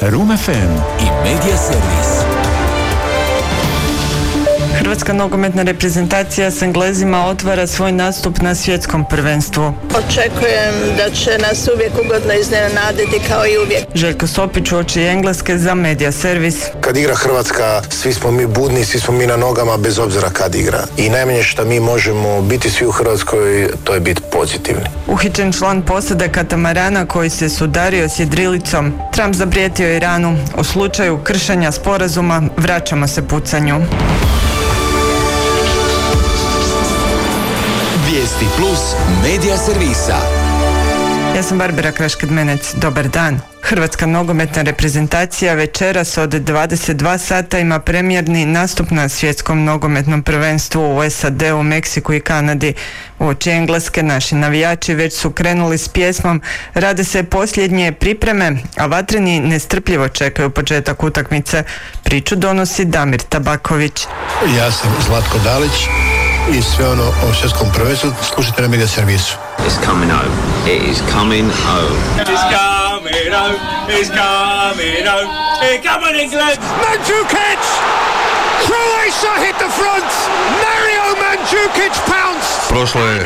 Room FM i Media Servis. Hrvatska nogometna reprezentacija s Englezima otvara svoj nastup na svjetskom prvenstvu. Očekujem da će nas uvijek ugodno iznenaditi kao i uvijek. Željko Sopić uoči Engleske za Media Servis. Kad igra Hrvatska, svi smo mi budni, svi smo mi na nogama bez obzira kad igra. I najmanje što mi možemo biti svi u Hrvatskoj, to je biti pozitivni. Uhićen član posade katamarana koji se sudario s jedrilicom. Trump zaprijetio Iranu. U slučaju kršenja sporazuma vraćamo se pucanju. Vijesti plus Media Servisa. Ja sam Barbara Krašked-Menec. Dobar dan. Hrvatska nogometna reprezentacija večeras od 22 sata ima premijerni nastup na svjetskom nogometnom prvenstvu u SAD-u, Meksiku i Kanadi. Uoči Engleske naši navijači već su krenuli s pjesmom, rade se posljednje pripreme, a vatreni nestrpljivo čekaju početak utakmice. Priču donosi Damir Tabaković. Ja sam Zlatko Dalić i sve ono o svjetskom prvenstvu slušajte na Media Servisu. It's coming home. It is coming home. It's coming home. It's coming home. Here come on, England. Mandzukic! Croatia hit the front! Mario Mandzukic pounced! Prošlo je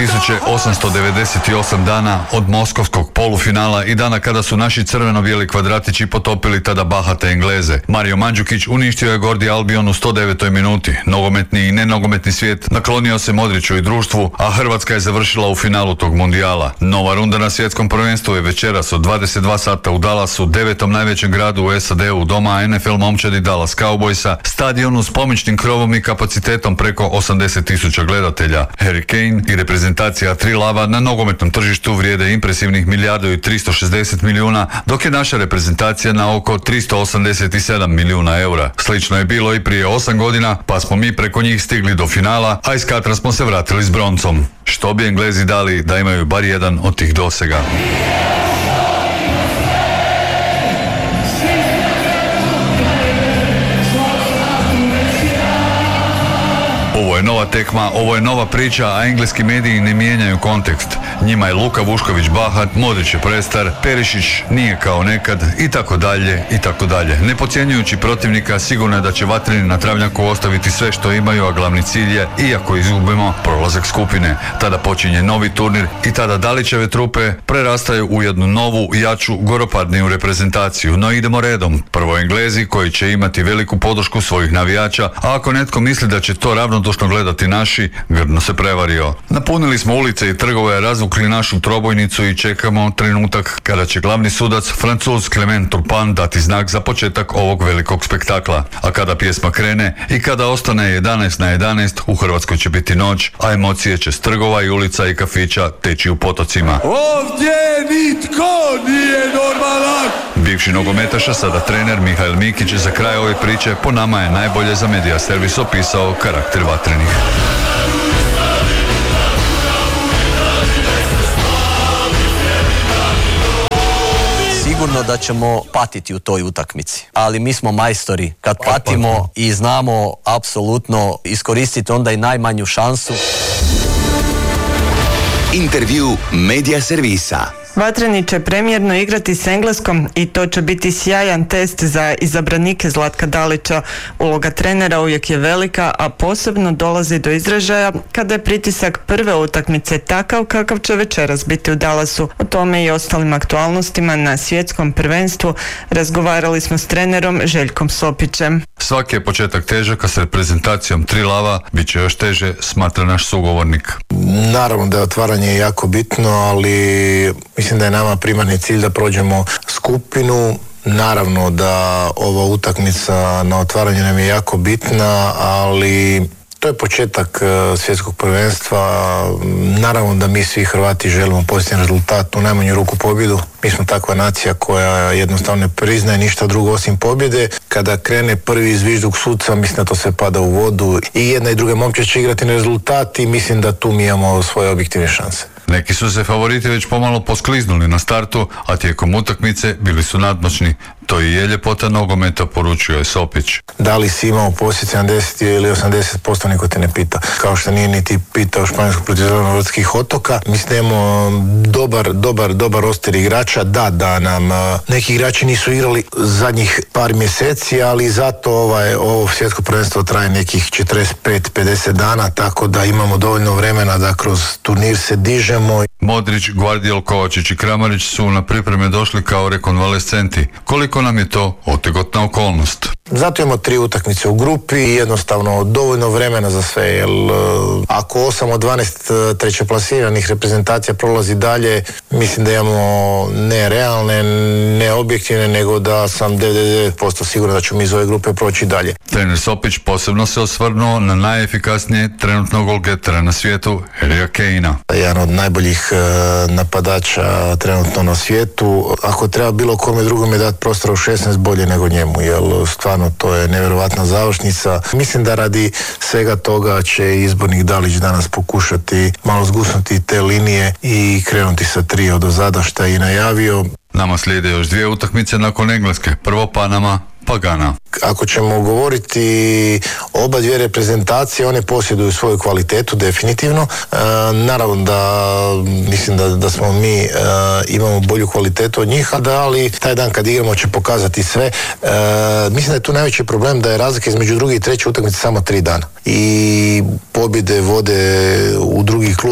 2898 dana od moskovskog polufinala i dana kada su naši crveno-bijeli kvadratići potopili tada bahate Engleze. Mario Mandzukic uništio je Gordi Albion u 109. minuti. Nogometni i nenogometni svijet naklonio se Modriću i društvu, a Hrvatska je završila u finalu tog mundijala. Nova runda na svjetskom prvenstvu je večeras od 22 sata u Dallasu, 9. najvećem gradu u SAD-u, doma NFL momčadi Dallas Cowboysa, stadionu s pomoćnim krovom i kapacitetom preko 80.000 gledatelja. Harry Kane i reprezentacija Tri lava na nogometnom tržištu vrijede impresivnih 1.360 milijuna, dok je naša reprezentacija na oko 387 milijuna eura. Slično je bilo i prije 8 godina, pa smo mi preko njih stigli do finala, a iz Katra smo se vratili s broncom. Što bi Englezi dali da imaju bar jedan od tih dosega? Ovo je nova tekma, ovo je nova priča, a engleski mediji ne mijenjaju kontekst. Njima je Luka Vušković bahat, Modrić je prestar, Perišić nije kao nekad i tako dalje i tako dalje. Ne podcjenjujući protivnika, sigurno je da će vatreni na travnjaku ostaviti sve što imaju, a glavni cilj je, iako izgubimo, prolazak skupine. Tada počinje novi turnir i tada Dalićeve trupe prerastaju u jednu novu, jaču, goropadniju reprezentaciju. No idemo redom. Prvo Englezi koji će imati veliku podršku svojih navijača, a ako netko misli da će to ravnodušno gledati naši, grdno se prevario. Napunili smo ulice i trgove, razvukli našu trobojnicu i čekamo trenutak kada će glavni sudac, Francuz Clement Turpin, dati znak za početak ovog velikog spektakla. A kada pjesma krene i kada ostane 11 na 11, u Hrvatskoj će biti noć, a emocije će s trgova i ulica i kafića teći u potocima. Ovdje nitko nije normalan. Bivši nogometaš, a sada trener Mihael Mikić za kraj ove priče po nama je najbolje za Media Servis opisao karakter vatrenih. Sigurno da ćemo patiti u toj utakmici, ali mi smo majstori kad patimo i znamo apsolutno iskoristiti onda i najmanju šansu. Intervju Media Servisa. Vatreni će premijerno igrati s Engleskom i to će biti sjajan test za izabranike Zlatka Dalića. Uloga trenera uvijek je velika, a posebno dolazi do izražaja kada je pritisak prve utakmice takav kakav će večeras biti u Dallasu. O tome i ostalim aktualnostima na svjetskom prvenstvu razgovarali smo s trenerom Željkom Sopićem. Svaki je početak težak, a s reprezentacijom Tri lava bit će još teže, smatra naš sugovornik. Naravno da je otvaranje jako bitno, ali mislim da je nama primarni cilj da prođemo skupinu. Naravno da ova utakmica na otvaranje nam je jako bitna, ali to je početak svjetskog prvenstva. Naravno da mi svi Hrvati želimo pozitivan rezultat, u najmanju ruku pobjedu. Mi smo takva nacija koja jednostavno ne priznaje ništa drugo osim pobjede. Kada krene prvi zvižduk suca, mislim da to sve pada u vodu. I jedna i druga momčad će igrati na rezultat i mislim da tu mi imamo svoje objektivne šanse. Neki su se favoriti već pomalo poskliznuli na startu, a tijekom utakmice bili su nadmoćni. To i je ljepota nogometa, poručio je Sopić. Da li si imao posjed 70 ili 80%, niko te ne pita. Kao što nije niti pitao Španjolskog protiv Zelenovodskih otoka. Mislim da imamo dobar roster igrača. Da nam neki igrači nisu igrali zadnjih par mjeseci, ali zato ovo svjetsko prvenstvo traje nekih 45-50 dana, tako da imamo dovoljno vremena da kroz turnir se dižemo. Modrić, Gvardiol, Kovačić i Kramarić su na pripreme došli kao rekonvalescenti. Koliko nam je to otegotna okolnost? Zato imamo 3 utakmice u grupi i jednostavno dovoljno vremena za sve, jer ako 8 od 12 trećeplasiranih reprezentacija prolazi dalje, mislim da imamo ne realne, ne objektivne, nego da sam 99% siguran da ćemo iz ove grupe proći dalje. Trener Sopić posebno se osvrnuo na najefikasnije trenutnog golgetera na svijetu, Harryja Kanea. Jedan od najboljih napadača trenutno na svijetu. Ako treba bilo kome drugome dati prostora u 16, bolje nego njemu, jer stvarno to je nevjerovatna završnica. Mislim da radi svega toga će izbornik Dalić danas pokušati malo zgusnuti te linije i krenuti sa 3 odozada što je i najavio. Nama slijede još 2 utakmice nakon Engleske. Prvo Panama, pa Gana. Ako ćemo govoriti oba dvije reprezentacije, one posjeduju svoju kvalitetu definitivno. Naravno da mislim da smo mi imamo bolju kvalitetu od njih, ali taj dan kad igramo će pokazati sve. Mislim da je tu najveći problem da je razlika između druge i treće utakmice samo 3 dana. I pobjede vode u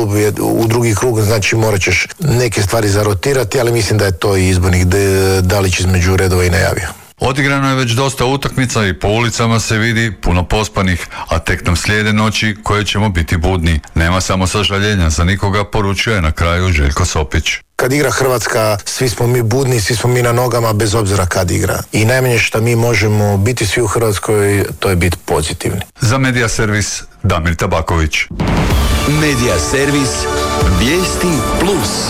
drugi krug, znači morat ćeš neke stvari zarotirati, ali mislim da je to i izbornik Dalić između redova i najavio. Odigrano je već dosta utakmica i po ulicama se vidi puno pospanih, a tek nam slijede noći koje ćemo biti budni. Nema samo sažaljenja za nikoga, poručio je na kraju Željko Sopić. Kad igra Hrvatska, svi smo mi budni, svi smo mi na nogama bez obzira kad igra. I najmanje što mi možemo biti svi u Hrvatskoj, to je biti pozitivni. Za Medija servis Damir Tabaković. Medija servis Vijesti Plus.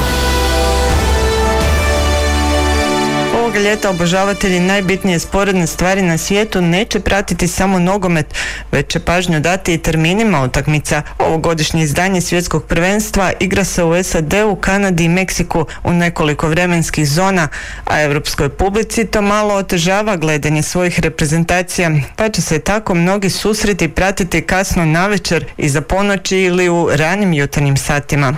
Ovoga ljeta obožavatelji najbitnije sporedne stvari na svijetu neće pratiti samo nogomet, već će pažnju dati i terminima utakmica. Ovogodišnje izdanje svjetskog prvenstva igra se u SAD-u, Kanadi i Meksiku u nekoliko vremenskih zona, a europskoj publici to malo otežava gledanje svojih reprezentacija, pa će se tako mnogi susreti pratiti kasno navečer, iza ponoći ili u ranim jutarnjim satima.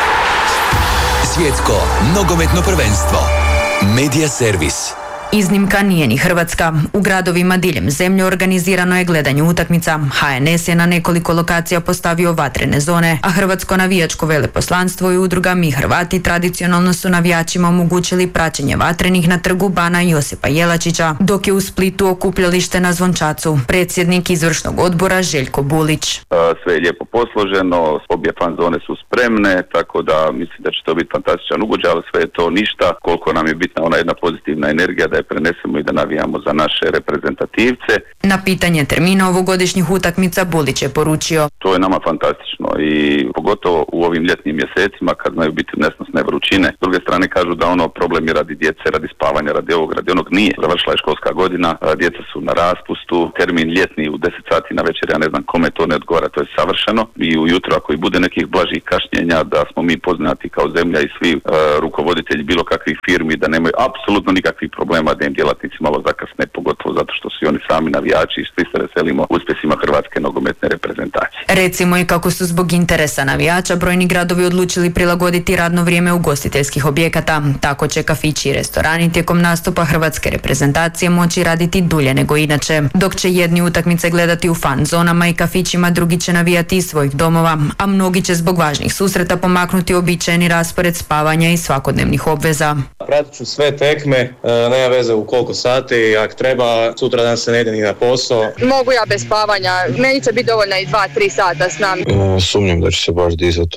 Svjetsko nogometno prvenstvo. Medija servis. Iznimka nije ni Hrvatska. U gradovima diljem zemlje organizirano je gledanje utakmica. HNS je na nekoliko lokacija postavio vatrene zone, a Hrvatsko navijačko veleposlanstvo i udruga Mi Hrvati tradicionalno su navijačima omogućili praćenje vatrenih na trgu Bana Josipa Jelačića, dok je u Splitu okupljalište na Zvončacu predsjednik izvršnog odbora Željko Bulić. Sve je lijepo posloženo, obje fan zone su spremne, tako da mislim da će to biti fantastičan ugođaj, ali sve je to ništa koliko nam je bitna ona jedna pozitivna energija da je prenesemo i da navijamo za naše reprezentativce. Na pitanje termina ovogodišnjih utakmica Bulić je poručio: to je nama fantastično i pogotovo u ovim ljetnim mjesecima kad znaju biti nesnosne vrućine. S druge strane kažu da ono problem je radi djece, radi spavanja, radi ovog, radi onog. Nije. Završila je školska godina, djeca su na raspustu, termin ljetni u 10 sati na večer, ja ne znam kome to ne odgovara, to je savršeno. I ujutro ako i bude nekih blažih kašnjenja, da smo mi poznati kao zemlja i svi rukovoditelji bilo kakvih firmi da nemaju apsolutno nikakvih problema da im djelatnici malo zakasne, pogotovo zato što su i oni sami navijači i svi se veselimo uspjesima hrvatske nogometne reprezentacije. Recimo i kako su zbog interesa navijača brojni gradovi odlučili prilagoditi radno vrijeme ugostiteljskih objekata. Tako će kafići i restorani tijekom nastupa hrvatske reprezentacije moći raditi dulje nego inače. Dok će jedni utakmice gledati u fan zonama i kafićima, drugi će navijati iz svojih domova, a mnogi će zbog važnih susreta pomaknuti uobičajeni raspored spavanja i svakodnevnih obveza. Pratit ću sve tekme, nema veze u koliko sati, ako treba, sutra dan se ne ide ni na posao. Mogu ja bez spavanja, meni će biti dovoljna i 2-3 sata s nam. Sumnjam da će se baš dizati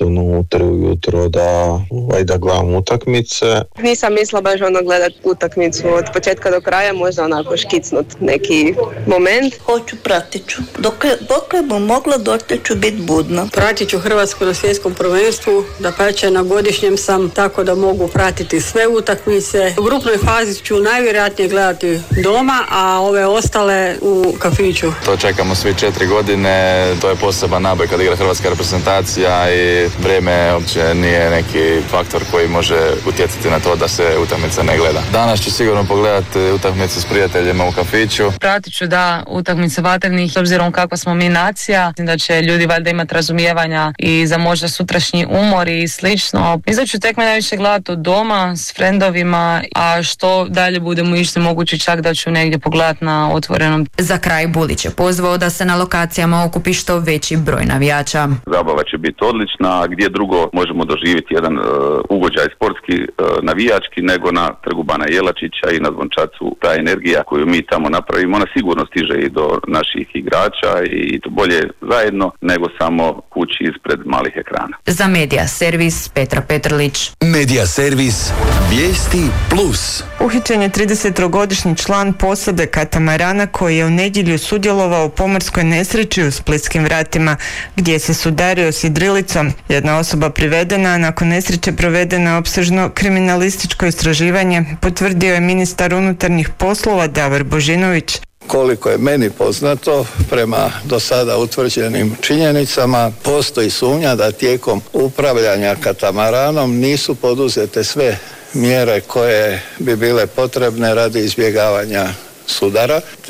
ujutro da gledam utakmice. Nisam mislila baš gledati utakmicu od početka do kraja, možda onako škicnut neki moment. Hoću, pratit ću. Dok bom mogla, dotle ću biti budna. Pratit ću Hrvatsku na svjetskom prvenstvu, dapače na godišnjem sam, tako da mogu pratiti sve utakmice. U grupnoj fazi ću najvjerojatnije najvjerojatnije gledati doma, a ove ostale u kafiću. To čekamo svi 4 godine, to je poseban naboj kad igra hrvatska reprezentacija i vrijeme uopće nije neki faktor koji može utjecati na to da se utakmica ne gleda. Danas ću sigurno pogledati utakmicu s prijateljima u kafiću. Pratit ću utakmice vatrenih, s obzirom kako smo mi nacija, da će ljudi valjda imati razumijevanja i za možda sutrašnji umor i slično. Mislim ću tekme najviše gledati od doma s frendovima, a što dalje budemo išli moguće čak da ću negdje pogledati na otvorenom. Za kraj Bulić je pozvao da se na lokacijama okupi što veći broj navijača. Zabava će biti odlična, a gdje drugo možemo doživjeti jedan ugođaj sportski, navijački, nego na Trgu Bana Jelačića i na Zvončacu. Ta energija koju mi tamo napravimo, ona sigurno stiže i do naših igrača i to bolje zajedno nego samo kući ispred malih ekrana. Za Medija servis Petra Petrlić. Medija servis Vijesti Plus. Uhićen je 33-godišnji član posade katamarana koji je u nedjelju sudjelovao u pomorskoj nesreći u Splitskim vratima gdje se sudario s jedrilicom. Jedna osoba privedena, a nakon nesreće provedeno opsežno kriminalističko istraživanje, potvrdio je ministar unutarnjih poslova Davor Božinović. Koliko je meni poznato, prema do sada utvrđenim činjenicama, postoji sumnja da tijekom upravljanja katamaranom nisu poduzete sve mjere koje bi bile potrebne radi izbjegavanja sudara, te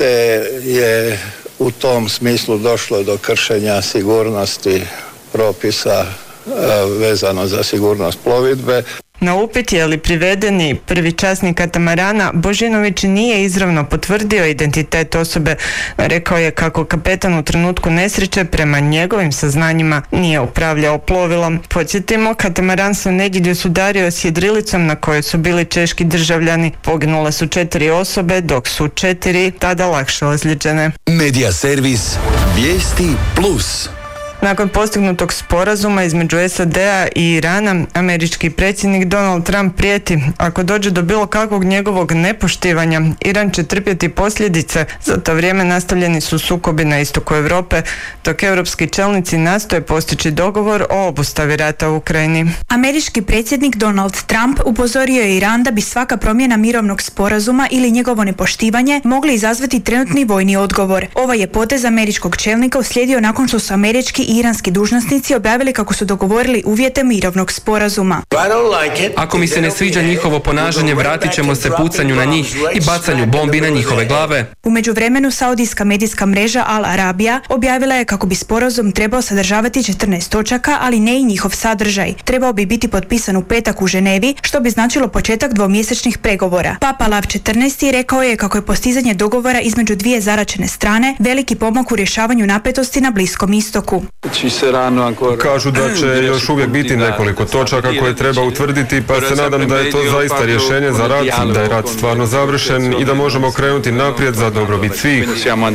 je u tom smislu došlo do kršenja sigurnosti propisa vezano za sigurnost plovidbe. Na upit je li privedeni prvi časnik katamarana, Božinović nije izravno potvrdio identitet osobe. Rekao je kako kapetan u trenutku nesreće prema njegovim saznanjima nije upravljao plovilom. Podsjetimo, katamaran se u nedjelju sudario s jedrilicom na kojoj su bili češki državljani. Poginule su 4 osobe, dok su 4 tada lakše ozlijeđene. Medija servis Vijesti Plus. Nakon postignutog sporazuma između SAD-a i Irana, američki predsjednik Donald Trump prijeti ako dođe do bilo kakvog njegovog nepoštivanja, Iran će trpjeti posljedice. Za to vrijeme nastavljeni su sukobi na istoku Europe, dok europski čelnici nastoje postići dogovor o obustavi rata u Ukrajini. Američki predsjednik Donald Trump upozorio je Iran da bi svaka promjena mirovnog sporazuma ili njegovo nepoštivanje mogli izazvati trenutni vojni odgovor. Ovaj je potez američkog čelnika uslijedio nakon što su američki i iranski dužnosnici objavili kako su dogovorili uvjete mirovnog sporazuma. Ako mi se ne sviđa njihovo ponašanje, vratit ćemo se pucanju na njih i bacanju bombi na njihove glave. U međuvremenu saudijska medijska mreža Al Arabija objavila je kako bi sporazum trebao sadržavati 14 točaka, ali ne i njihov sadržaj. Trebao bi biti potpisan u petak u Ženevi, što bi značilo početak dvomjesečnih pregovora. Papa Lav XIV rekao je kako je postizanje dogovora između dvije zaračene strane veliki pomak u rješavanju napetosti na Bliskom istoku. Kažu da će još uvijek biti nekoliko točaka koje treba utvrditi, pa se nadam da je to zaista rješenje za rat, da je rat stvarno završen i da možemo krenuti naprijed za dobrobit svih.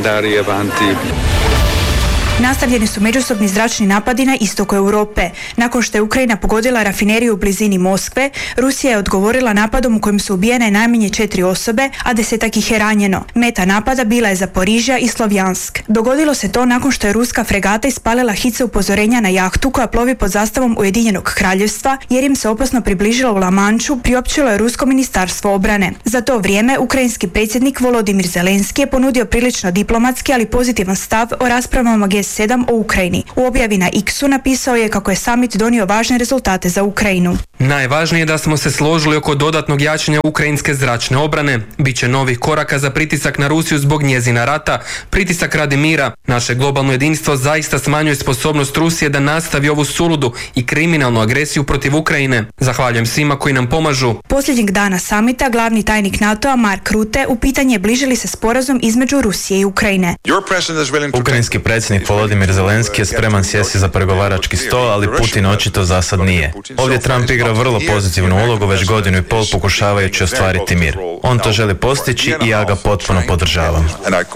Nastavljeni su međusobni zračni napadi na istoku Europe. Nakon što je Ukrajina pogodila rafineriju u blizini Moskve, Rusija je odgovorila napadom u kojem su ubijene najmanje 4 osobe, a 10 ih je ranjeno. Meta napada bila je Zaporižja i Slovjansk. Dogodilo se to nakon što je ruska fregata ispalila hice upozorenja na jahtu koja plovi pod zastavom Ujedinjenog kraljevstva, jer im se opasno približila u La Manču, priopćilo je rusko ministarstvo obrane. Za to vrijeme ukrajinski predsjednik Volodimir Zelenski je ponudio prilično diplomatski, ali pozitivan stav o raspravama G7 o Ukrajini. U objavi na X-u napisao je kako je summit donio važne rezultate za Ukrajinu. Najvažnije je da smo se složili oko dodatnog jačanja ukrajinske zračne obrane. Biće novih koraka za pritisak na Rusiju zbog njezina rata, pritisak radi mira. Naše globalno jedinstvo zaista smanjuje sposobnost Rusije da nastavi ovu suludu i kriminalnu agresiju protiv Ukrajine. Zahvaljujem svima koji nam pomažu. Posljednjeg dana samita glavni tajnik NATO-a Mark Rutte u pitanje bliži li se sporazum između Rusije i Ukrajine. Ukrajinski predsjednik Volodimir Zelenski je spreman sjesti za pregovarački stol, ali Putin očito za sad nije. Ovdje Trump igra vrlo pozitivnu ulogu već 1,5 godinu pokušavajući ostvariti mir. On to želi postići i ja ga potpuno podržavam.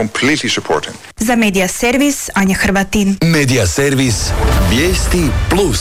Za Medija servis Anja Hrvatin. Medija servis Vijesti Plus.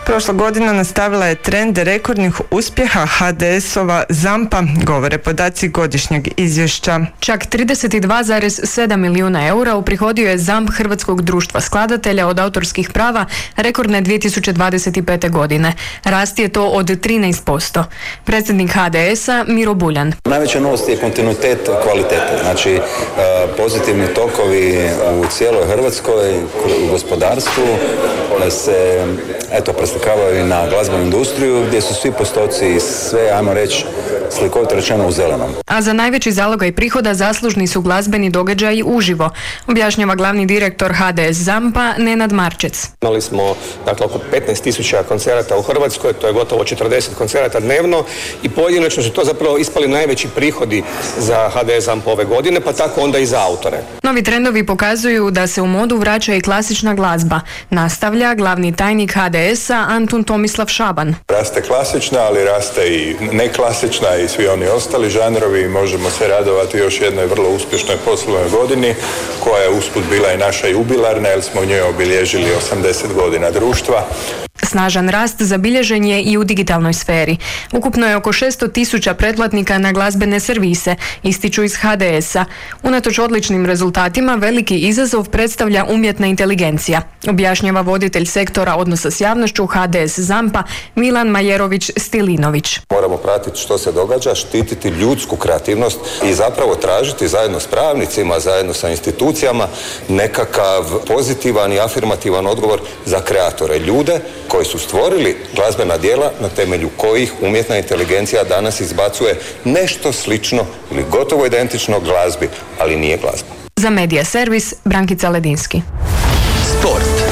Prošla godina nastavila je trend rekordnih uspjeha HDS-ova ZAMP-a, govore podaci godišnjeg izvješća. Čak 32,7 milijuna eura uprihodio je ZAMP Hrvatskog društva skladatelja od autorskih prava rekordne 2025. godine. Rast je to od 13%. Predsjednik HDS-a Miro Buljan. Najveća novost je kontinuitet kvalitete. Znači, pozitivni tokovi u cijeloj Hrvatskoj, u gospodarstvu se preslikavaju i na glazbenu industriju gdje su svi postoci i sve, ajmo reći, slikovito rečeno u zelenom. A za najveći zalogaj prihoda zaslužni su glazbeni događaji uživo, objašnjava glavni direktor HDS ZAMP-a Nenad Marčec. Imali smo oko 15.000 koncerata u Hrvatskoj, to je gotovo 40 koncerata dnevno i pojedinačno su to zapravo ispali najveći prihodi za HDS ZAMP ove godine, pa tako onda i za autore. Novi trendovi pokazuju da se u modu vraća i klasična glazba, nastavlja glavni tajnik HDS-a Antun Tomislav Šaban. Raste klasična, ali raste i neklasična i svi oni ostali žanrovi. Možemo se radovati još jednoj vrlo uspješnoj poslovnoj godini koja je usput bila i naša jubilarna jer smo u njoj obilježili 80 godina društva. Snažan rast zabilježen je i u digitalnoj sferi. Ukupno je oko 600.000 pretplatnika na glazbene servise, ističu iz HDS-a. Unatoč odličnim rezultatima, veliki izazov predstavlja umjetna inteligencija, objašnjava voditelj sektora odnosa s javnošću HDS ZAMP-a Milan Majerović-Stilinović. Moramo pratiti što se događa, štititi ljudsku kreativnost i zapravo tražiti zajedno s pravnicima, zajedno sa institucijama nekakav pozitivan i afirmativan odgovor za kreatore, ljude koji su stvorili glazbena djela na temelju kojih umjetna inteligencija danas izbacuje nešto slično ili gotovo identično glazbi, ali nije glazba. Za Medija servis Brankica Ledinski. Sport.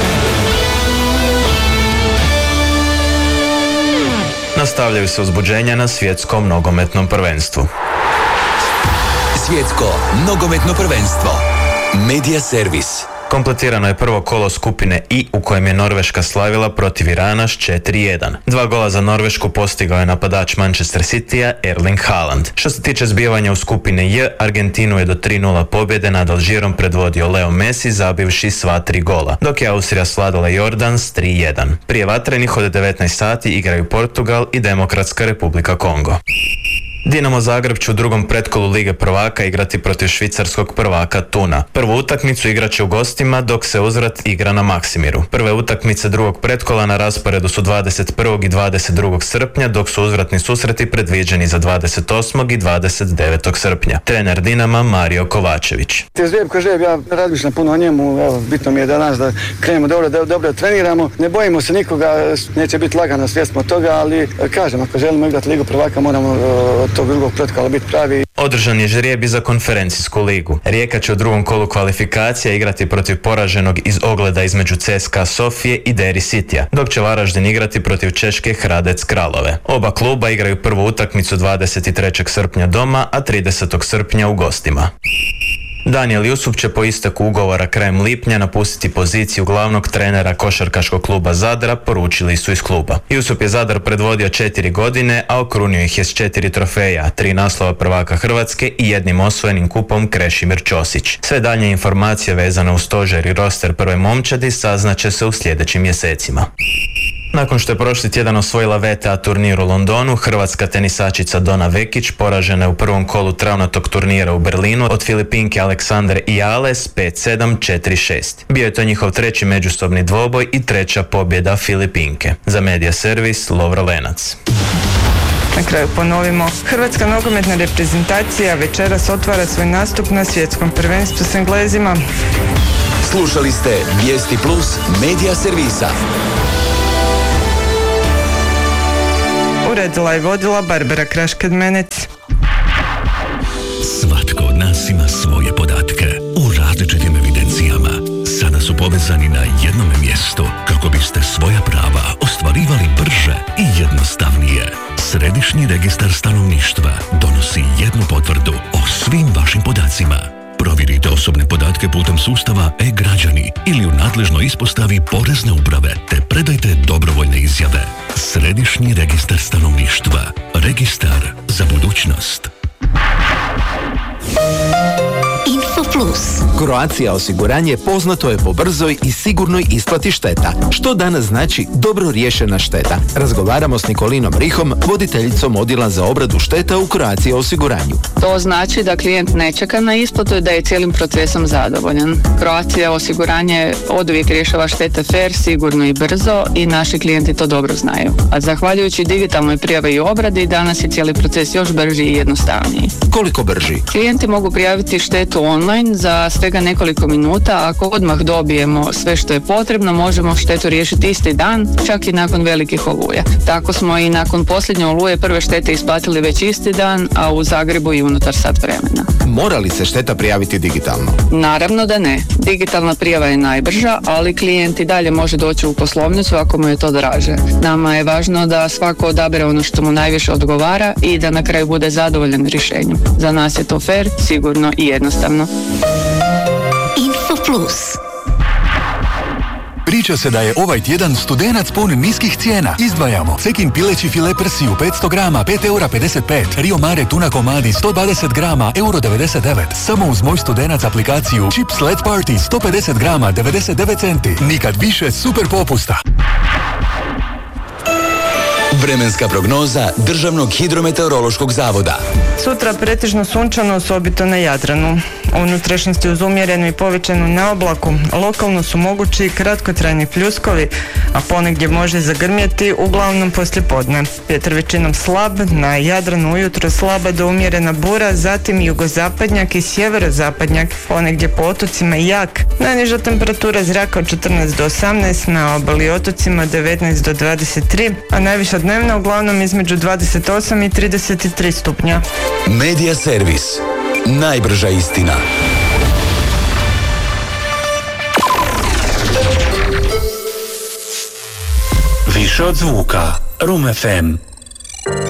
Nastavljaju se uzbuđenja na svjetskom nogometnom prvenstvu. Svjetsko nogometno prvenstvo. Medija servis. Kompletirano je prvo kolo skupine I u kojem je Norveška slavila protiv Irana s 4-1. 2 gola za Norvešku postigao je napadač Manchester Citya Erling Haaland. Što se tiče zbivanja u skupine J, Argentinu je do 3-0 pobjede nad Alžirom predvodio Leo Messi zabivši sva 3 gola, dok je Austrija svladala Jordan s 3-1. Prije vatrenih od 19 sati igraju Portugal i Demokratska Republika Kongo. Dinamo Zagreb će u drugom pretkolu Lige prvaka igrati protiv švicarskog prvaka Tuna. Prvu utakmicu igrat će u gostima dok se uzvrat igra na Maksimiru. Prve utakmice drugog pretkola na rasporedu su 21. i 22. srpnja dok su uzvratni susreti predviđeni za 28. i 29. srpnja. Trener Dinama Mario Kovačević. Žrijeb ko žrijeb, ja razmišljam puno o njemu, evo, bitno mi je danas da krenemo dobro treniramo, ne bojimo se nikoga, neće biti lagana, svjesni smo toga, ali kažem, ako želimo igrati Ligu prvaka moramo tog drugog pretkola biti pravi. Održan je žrijeb i za konferencijsku ligu. Rijeka će u drugom kolu kvalifikacija igrati protiv poraženog iz Ogleda između CSKA Sofije i Deri Cityja, dok će Varaždin igrati protiv Češke Hradec Kralove. Oba kluba igraju prvu utakmicu 23. srpnja doma, a 30. srpnja u gostima. Daniel Jusup će po isteku ugovora krajem lipnja napustiti poziciju glavnog trenera košarkaškog kluba Zadra, poručili su iz kluba. Jusup je Zadar predvodio 4 godine, a okrunio ih je s 4 trofeja, 3 naslova prvaka Hrvatske i jednim osvojenim kupom Krešimir Ćosić. Sve daljnje informacije vezane uz stožer i roster prve momčadi saznaće se u sljedećim mjesecima. Nakon što je prošli tjedan osvojila VTA turnir u Londonu, hrvatska tenisačica Dona Vekić poražena je u prvom kolu travnatog turnira u Berlinu od Filipinke Aleksandre Iales 5-7, 4-6. Bio je to njihov treći međusobni dvoboj i treća pobjeda Filipinke. Za Medija servis Lovro Lenac. Na kraju ponovimo, hrvatska nogometna reprezentacija večeras otvara svoj nastup na svjetskom prvenstvu s Englezima. Slušali ste Vijesti Plus Medija servisa. Uredila i vodila Barbara Krašked-Menec. Svatko od nas ima svoje podatke u različitim evidencijama. Sada su povezani na jednome mjestu kako biste svoja prava ostvarivali brže i jednostavnije. Središnji registar stanovništva donosi jednu potvrdu o svim vašim podacima. Provjerite osobne podatke putem sustava e-građani ili u nadležnoj ispostavi Porezne uprave te predajte dobrovoljne izjave. Središnji registar stanovništva. Registar za budućnost. Info Plus. Croatia osiguranje poznato je po brzoj i sigurnoj isplati šteta, što danas znači dobro riješena šteta. Razgovaramo s Nikolinom Rihom, voditeljicom odjela za obradu šteta u Croatia osiguranju. To znači da klijent ne čeka na isplatu i da je cijelim procesom zadovoljan. Croatia osiguranje oduvijek rješava štete fair, sigurno i brzo i naši klijenti to dobro znaju. A zahvaljujući digitalnoj prijavi i obradi, danas je cijeli proces još brži i jednostavniji. Koliko brži? Klijenti mogu prijaviti štetu online za svega nekoliko minuta. Ako odmah dobijemo sve što je potrebno, možemo štetu riješiti isti dan, čak i nakon velikih oluja. Tako smo i nakon posljednje oluje prve štete isplatili već isti dan, a u Zagrebu i unutar sat vremena. Mora li se šteta prijaviti digitalno? Naravno da ne. Digitalna prijava je najbrža, ali klijent i dalje može doći u poslovnicu ako mu je to draže. Nama je važno da svako odabere ono što mu najviše odgovara i da na kraju bude zadovoljan rješenjem. Za nas je to fair, sigurno i jednostavno. Info Plus. Priča se da je ovaj tjedan Studenac pun niskih cijena. Izdvajamo Cekin pileći file persiju 500 grama, 5,55 €. Rio Mare tuna komadi 120 grama, €1,99. Samo uz Moj Studenac aplikaciju Chips Let Party 150 grama, 99 centi. Nikad više super popusta. Vremenska prognoza Državnog hidrometeorološkog zavoda. Sutra pretežno sunčano, osobito na Jadranu. U unutrašnjosti uz umjerenu i povećanu naoblaku. Lokalno su mogući kratkotrajni pljuskovi, a ponegdje može zagrmjeti, uglavnom poslijepodne. Vjetar većinom slab, na Jadranu ujutro slaba do umjerena bura, zatim jugozapadnjak i sjeverozapadnjak, ponegdje po otocima jak. Najniža temperatura zraka od 14 do 18, na obali i otocima 19 do 23, a najviša dnevna uglavnom između 28 i 33 stupnja. Medija servis. Najbrža istina. Više od zvuka. Room FM.